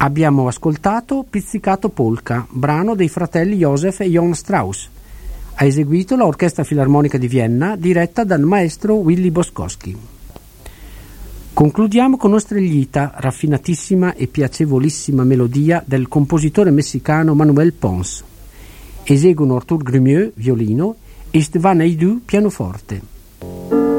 Abbiamo ascoltato Pizzicato Polka, brano dei fratelli Josef e Johann Strauss. Ha eseguito l'Orchestra Filarmonica di Vienna, diretta dal maestro Willy Boscoschi. Concludiamo con Nostrelita, raffinatissima e piacevolissima melodia del compositore messicano Manuel Pons. Eseguono Artur Grumieux, violino, e Stéphane Eydou, pianoforte.